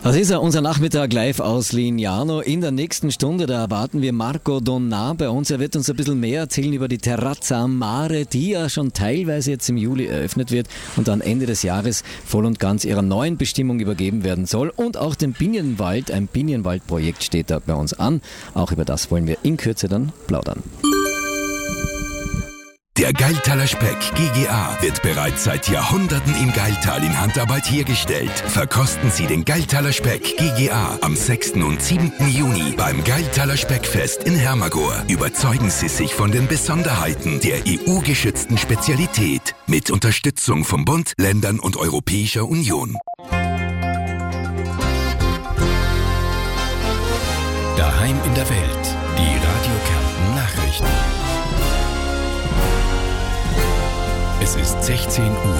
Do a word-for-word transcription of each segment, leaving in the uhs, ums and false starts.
Das ist ja unser Nachmittag live aus Lignano. In der nächsten Stunde, da erwarten wir Marco Donà bei uns. Er wird uns ein bisschen mehr erzählen über die Terrazza am Mare, die ja schon teilweise jetzt im Juli eröffnet wird und dann Ende des Jahres voll und ganz ihrer neuen Bestimmung übergeben werden soll. Und auch den Pinienwald, ein Pinienwaldprojekt steht da bei uns an. Auch über das wollen wir in Kürze dann plaudern. Der Gailtaler Speck G G A wird bereits seit Jahrhunderten im Gailtal in Handarbeit hergestellt. Verkosten Sie den Gailtaler Speck G G A am sechsten und siebten Juni beim Gailtaler Speckfest in Hermagor. Überzeugen Sie sich von den Besonderheiten der E U-geschützten Spezialität mit Unterstützung vom Bund, Ländern und Europäischer Union. Daheim in der Welt. Die Radio Kärnten Nachrichten. Es ist sechzehn Uhr.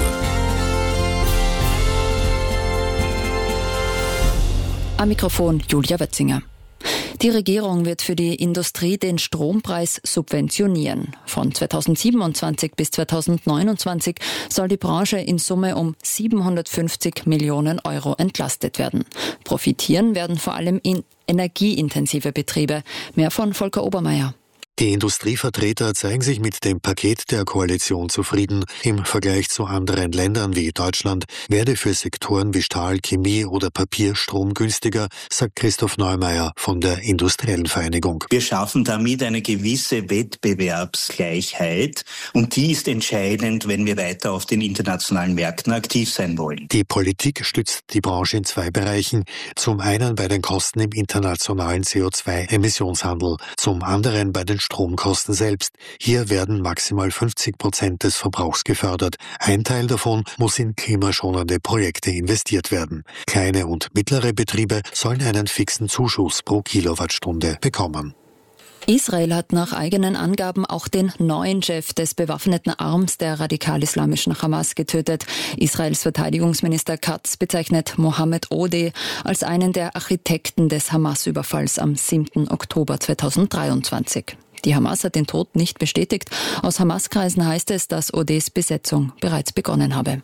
Am Mikrofon Julia Wetzinger. Die Regierung wird für die Industrie den Strompreis subventionieren. Von zweitausendsiebenundzwanzig bis zweitausendneunundzwanzig soll die Branche in Summe um siebenhundertfünfzig Millionen Euro entlastet werden. Profitieren werden vor allem in energieintensive Betriebe. Mehr von Volker Obermeier. Die Industrievertreter zeigen sich mit dem Paket der Koalition zufrieden. Im Vergleich zu anderen Ländern wie Deutschland werde für Sektoren wie Stahl, Chemie oder Papier Strom günstiger, sagt Christoph Neumeier von der Industriellen Vereinigung. Wir schaffen damit eine gewisse Wettbewerbsgleichheit und die ist entscheidend, wenn wir weiter auf den internationalen Märkten aktiv sein wollen. Die Politik stützt die Branche in zwei Bereichen. Zum einen bei den Kosten im internationalen C O zwei Emissionshandel, zum anderen bei den Stromkosten selbst. Hier werden maximal fünfzig Prozent des Verbrauchs gefördert. Ein Teil davon muss in klimaschonende Projekte investiert werden. Kleine und mittlere Betriebe sollen einen fixen Zuschuss pro Kilowattstunde bekommen. Israel hat nach eigenen Angaben auch den neuen Chef des bewaffneten Arms der radikal-islamischen Hamas getötet. Israels Verteidigungsminister Katz bezeichnet Mohammed Odeh als einen der Architekten des Hamas-Überfalls am siebten Oktober zweitausenddreiundzwanzig. Die Hamas hat den Tod nicht bestätigt. Aus Hamas-Kreisen heißt es, dass Odehs Besetzung bereits begonnen habe.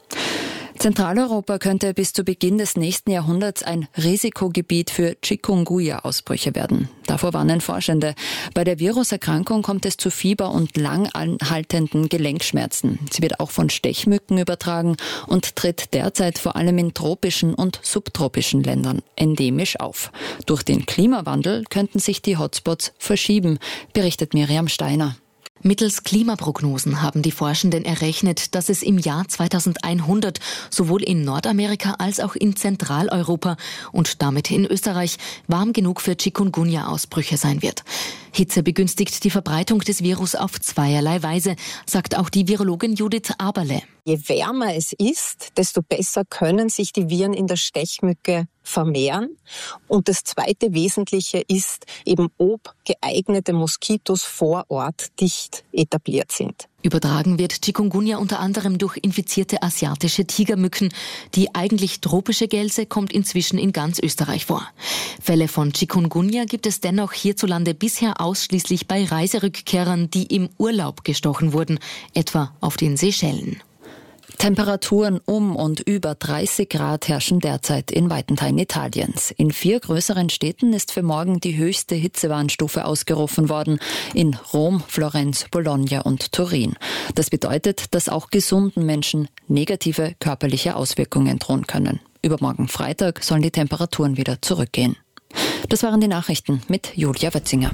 Zentraleuropa könnte bis zu Beginn des nächsten Jahrhunderts ein Risikogebiet für Chikungunya-Ausbrüche werden. Davor warnen Forschende. Bei der Viruserkrankung kommt es zu Fieber und lang anhaltenden Gelenkschmerzen. Sie wird auch von Stechmücken übertragen und tritt derzeit vor allem in tropischen und subtropischen Ländern endemisch auf. Durch den Klimawandel könnten sich die Hotspots verschieben, berichtet Miriam Steiner. Mittels Klimaprognosen haben die Forschenden errechnet, dass es im Jahr zweitausendeinhundert sowohl in Nordamerika als auch in Zentraleuropa und damit in Österreich warm genug für Chikungunya-Ausbrüche sein wird. Hitze begünstigt die Verbreitung des Virus auf zweierlei Weise, sagt auch die Virologin Judith Aberle. Je wärmer es ist, desto besser können sich die Viren in der Stechmücke vermehren. Und das zweite Wesentliche ist eben, ob geeignete Moskitos vor Ort dicht etabliert sind. Übertragen wird Chikungunya unter anderem durch infizierte asiatische Tigermücken. Die eigentlich tropische Gelse kommt inzwischen in ganz Österreich vor. Fälle von Chikungunya gibt es dennoch hierzulande bisher ausschließlich bei Reiserückkehrern, die im Urlaub gestochen wurden, etwa auf den Seychellen. Temperaturen um und über dreißig Grad herrschen derzeit in weiten Teilen Italiens. In vier größeren Städten ist für morgen die höchste Hitzewarnstufe ausgerufen worden. In Rom, Florenz, Bologna und Turin. Das bedeutet, dass auch gesunden Menschen negative körperliche Auswirkungen drohen können. Übermorgen Freitag sollen die Temperaturen wieder zurückgehen. Das waren die Nachrichten mit Julia Wetzinger.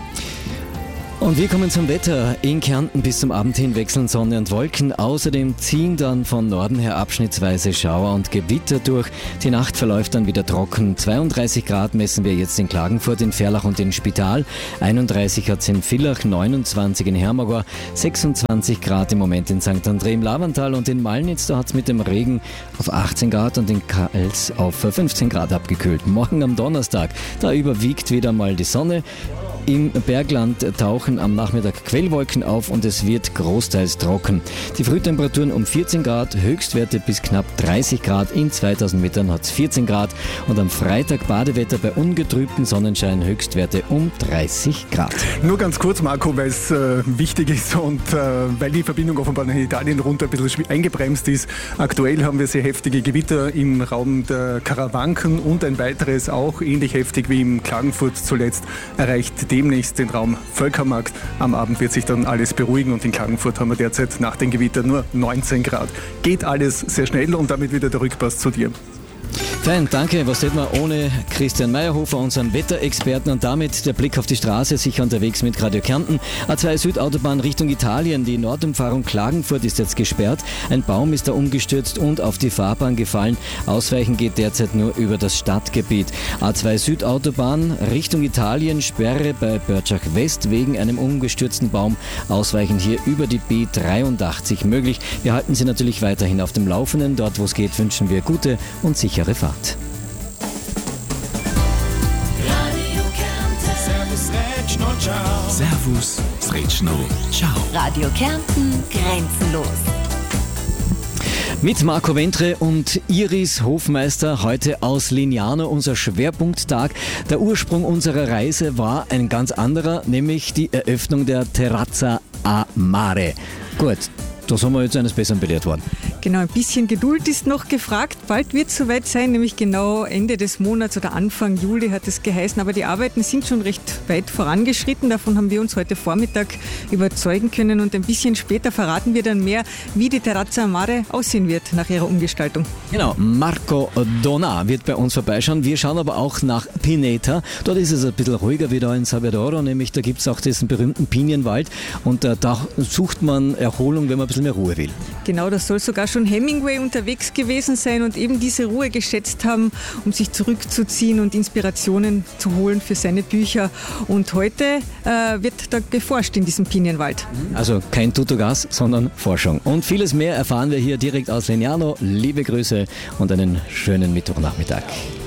Und wir kommen zum Wetter. In Kärnten bis zum Abend hin wechseln Sonne und Wolken. Außerdem ziehen dann von Norden her abschnittsweise Schauer und Gewitter durch. Die Nacht verläuft dann wieder trocken. zweiunddreißig Grad messen wir jetzt in Klagenfurt, in Ferlach und in Spital. einunddreißig hat es in Villach, neunundzwanzig in Hermagor, sechsundzwanzig Grad im Moment in Sankt André im Lavantal und in Malnitz. Da hat es mit dem Regen auf achtzehn Grad und in Kals auf fünfzehn Grad abgekühlt. Morgen am Donnerstag, da überwiegt wieder mal die Sonne. Im Bergland tauchen am Nachmittag Quellwolken auf und es wird großteils trocken. Die Frühtemperaturen um vierzehn Grad, Höchstwerte bis knapp dreißig Grad. In zweitausend Metern hat es vierzehn Grad und am Freitag Badewetter bei ungetrübtem Sonnenschein, Höchstwerte um dreißig Grad. Nur ganz kurz, Marco, weil es äh, wichtig ist und äh, weil die Verbindung offenbar in Italien runter ein bisschen eingebremst ist. Aktuell haben wir sehr heftige Gewitter im Raum der Karawanken und ein weiteres auch ähnlich heftig wie im Klagenfurt zuletzt erreicht demnächst den Raum Völkermarkt. Am Abend wird sich dann alles beruhigen und in Klagenfurt haben wir derzeit nach den Gewittern nur neunzehn Grad. Geht alles sehr schnell und damit wieder der Rückpass zu dir. Fein, danke. Was hätten wir ohne Christian Meyerhofer, unseren Wetterexperten, und damit der Blick auf die Straße, sicher unterwegs mit Radio Kärnten. A zwei Südautobahn Richtung Italien. Die Nordumfahrung Klagenfurt ist jetzt gesperrt. Ein Baum ist da umgestürzt und auf die Fahrbahn gefallen. Ausweichen geht derzeit nur über das Stadtgebiet. A zwei Südautobahn Richtung Italien, Sperre bei Börtschach West wegen einem umgestürzten Baum. Ausweichen hier über die B dreiundachtzig möglich. Wir halten Sie natürlich weiterhin auf dem Laufenden. Dort, wo es geht, wünschen wir gute und sichere Fahrt. Servus, Sretschno, ciao. Radio Kärnten, grenzenlos. Mit Marco Ventre und Iris Hofmeister heute aus Lignano, unser Schwerpunkttag. Der Ursprung unserer Reise war ein ganz anderer, nämlich die Eröffnung der Terrazza a Mare. Gut, da sind wir jetzt eines Besseren belehrt worden. Genau, ein bisschen Geduld ist noch gefragt. Bald wird es soweit sein, nämlich genau Ende des Monats oder Anfang Juli hat es geheißen. Aber die Arbeiten sind schon recht weit vorangeschritten. Davon haben wir uns heute Vormittag überzeugen können. Und ein bisschen später verraten wir dann mehr, wie die Terrazza a Mare aussehen wird nach ihrer Umgestaltung. Genau, Marco Dona wird bei uns vorbeischauen. Wir schauen aber auch nach Pineta. Dort ist es ein bisschen ruhiger wie da in Sabedoro, nämlich da gibt es auch diesen berühmten Pinienwald. Und äh, da sucht man Erholung, wenn man ein bisschen mehr Ruhe will. Genau, das soll sogar schon Hemingway unterwegs gewesen sein und eben diese Ruhe geschätzt haben, um sich zurückzuziehen und Inspirationen zu holen für seine Bücher. Und heute äh, wird da geforscht in diesem Pinienwald. Also kein Tutogas, sondern Forschung. Und vieles mehr erfahren wir hier direkt aus Lignano. Liebe Grüße und einen schönen Mittwochnachmittag.